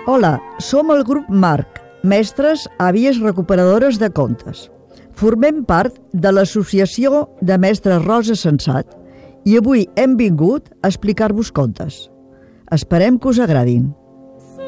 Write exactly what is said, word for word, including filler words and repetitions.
Hola, som el grup Marc, mestres àvies recuperadores de contes. Formem part de l'Associació de Mestres Rosa Sensat i avui hem vingut a explicar-vos contes. Esperem que us agradin.